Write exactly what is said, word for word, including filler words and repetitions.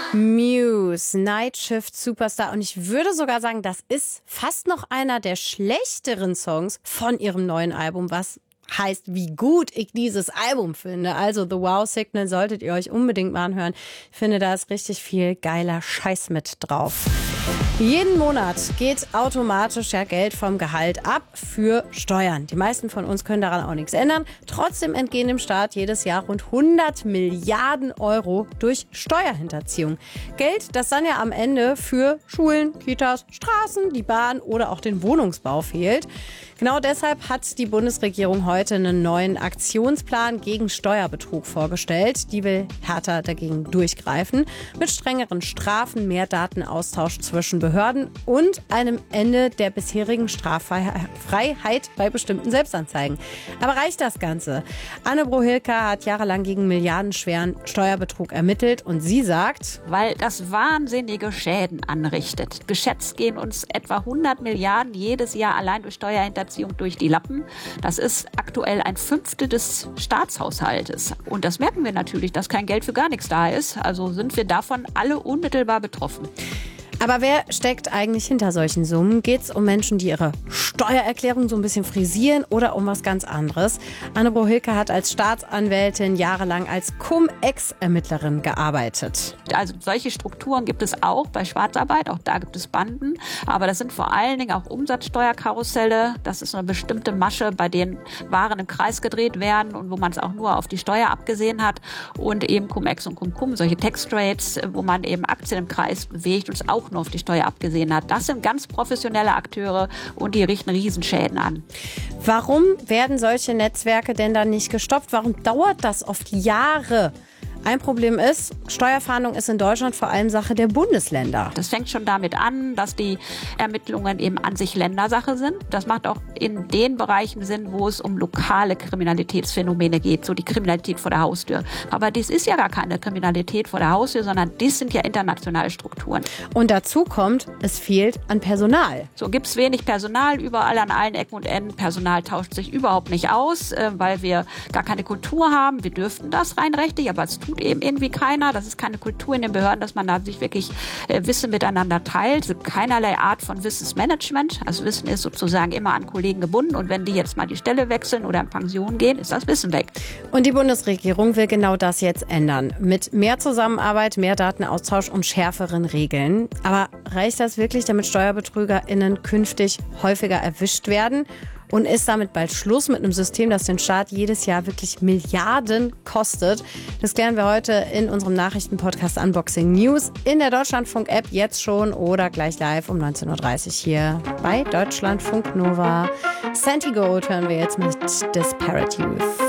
Muse, Night Shift Superstar. Und ich würde sogar sagen, das ist fast noch einer der schlechteren Songs von ihrem neuen Album, was heißt, wie gut ich dieses Album finde. Also The Wow Signal solltet ihr euch unbedingt mal anhören. Ich finde, da ist richtig viel geiler Scheiß mit drauf. Jeden Monat geht automatisch ja Geld vom Gehalt ab für Steuern. Die meisten von uns können daran auch nichts ändern. Trotzdem entgehen dem Staat jedes Jahr rund hundert Milliarden Euro durch Steuerhinterziehung. Geld, das dann ja am Ende für Schulen, Kitas, Straßen, die Bahn oder auch den Wohnungsbau fehlt. Genau deshalb hat die Bundesregierung heute einen neuen Aktionsplan gegen Steuerbetrug vorgestellt. Die will härter dagegen durchgreifen. Mit strengeren Strafen, mehr Datenaustausch zwischen Behörden und einem Ende der bisherigen Straffreiheit bei bestimmten Selbstanzeigen. Aber reicht das Ganze? Anne Brohilka hat jahrelang gegen milliardenschweren Steuerbetrug ermittelt und sie sagt, weil das wahnsinnige Schäden anrichtet. Geschätzt gehen uns etwa hundert Milliarden jedes Jahr allein durch Steuerhinterziehung durch die Lappen. Das ist aktuell ein Fünftel des Staatshaushaltes. Und das merken wir natürlich, dass kein Geld für gar nichts da ist. Also sind wir davon alle unmittelbar betroffen. Aber wer steckt eigentlich hinter solchen Summen? Geht es um Menschen, die ihre Steuererklärung so ein bisschen frisieren oder um was ganz anderes? Anne Brohilka hat als Staatsanwältin jahrelang als Cum-Ex-Ermittlerin gearbeitet. Also solche Strukturen gibt es auch bei Schwarzarbeit, auch da gibt es Banden. Aber das sind vor allen Dingen auch Umsatzsteuerkarusselle. Das ist eine bestimmte Masche, bei denen Waren im Kreis gedreht werden und wo man es auch nur auf die Steuer abgesehen hat. Und eben Cum-Ex und Cum-Cum, solche Tax-Trades, wo man eben Aktien im Kreis bewegt und es auch nur auf die Steuer abgesehen hat. Das sind ganz professionelle Akteure und die richten Riesenschäden an. Warum werden solche Netzwerke denn dann nicht gestoppt? Warum dauert das oft Jahre? Ein Problem ist, Steuerfahndung ist in Deutschland vor allem Sache der Bundesländer. Das fängt schon damit an, dass die Ermittlungen eben an sich Ländersache sind. Das macht auch in den Bereichen Sinn, wo es um lokale Kriminalitätsphänomene geht, so die Kriminalität vor der Haustür. Aber dies ist ja gar keine Kriminalität vor der Haustür, sondern dies sind ja internationale Strukturen. Und dazu kommt, es fehlt an Personal. So gibt es wenig Personal überall an allen Ecken und Enden. Personal tauscht sich überhaupt nicht aus, weil wir gar keine Kultur haben. Wir dürften das rein rechtlich, aber es tut eben irgendwie keiner. Das ist keine Kultur in den Behörden, dass man da sich wirklich äh, Wissen miteinander teilt. Es gibt keinerlei Art von Wissensmanagement. Das Wissen ist sozusagen immer an Kollegen gebunden und wenn die jetzt mal die Stelle wechseln oder in Pension gehen, ist das Wissen weg. Und die Bundesregierung will genau das jetzt ändern. Mit mehr Zusammenarbeit, mehr Datenaustausch und schärferen Regeln. Aber reicht das wirklich, damit SteuerbetrügerInnen künftig häufiger erwischt werden? Und ist damit bald Schluss mit einem System, das den Staat jedes Jahr wirklich Milliarden kostet? Das klären wir heute in unserem Nachrichtenpodcast Unboxing News in der Deutschlandfunk-App jetzt schon oder gleich live um neunzehn Uhr dreißig hier bei Deutschlandfunk Nova. Santi Gold hören wir jetzt mit Disparate Youth.